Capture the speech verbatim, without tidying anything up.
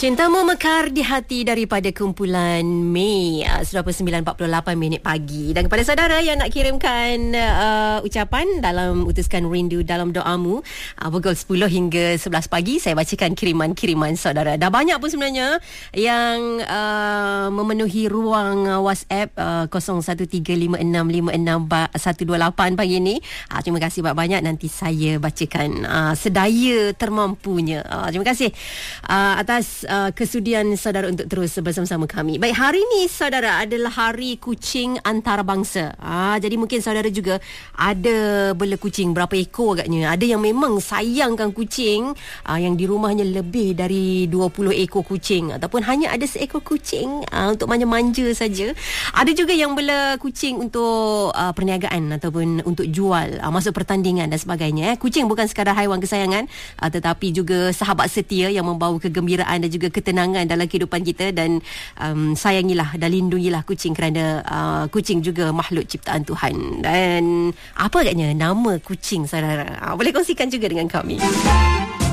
Cintamu mekar di hati daripada kumpulan Mei. uh, Sudah pukul sembilan empat puluh lapan minit pagi. Dan kepada saudara yang nak kirimkan uh, ucapan dalam utuskan rindu dalam doamu, uh, pukul sepuluh hingga sebelas pagi saya bacakan kiriman-kiriman saudara. Dah banyak pun sebenarnya yang uh, memenuhi ruang uh, WhatsApp uh, kosong satu tiga lima enam lima enam satu dua lapan pagi ni. uh, Terima kasih banyak-banyak. Nanti saya bacakan uh, sedaya termampunya. uh, Terima kasih uh, atas Uh, kesudian saudara untuk terus bersama-sama kami. Baik, hari ni saudara adalah Hari Kucing Antarabangsa. Ah, jadi mungkin saudara juga ada bela kucing berapa ekor agaknya. Ada yang memang sayangkan kucing, ah, yang di rumahnya lebih dari dua puluh ekor kucing ataupun hanya ada seekor kucing ah, untuk manja-manja saja. Ada juga yang bela kucing untuk ah, perniagaan ataupun untuk jual, ah, masuk pertandingan dan sebagainya. Eh. Kucing bukan sekadar haiwan kesayangan, ah, tetapi juga sahabat setia yang membawa kegembiraan dan juga ketenangan dalam kehidupan kita. Dan um, sayangilah dan lindungilah kucing kerana uh, kucing juga makhluk ciptaan Tuhan. Dan apa agaknya nama kucing saudara? Uh, boleh kongsikan juga dengan kami.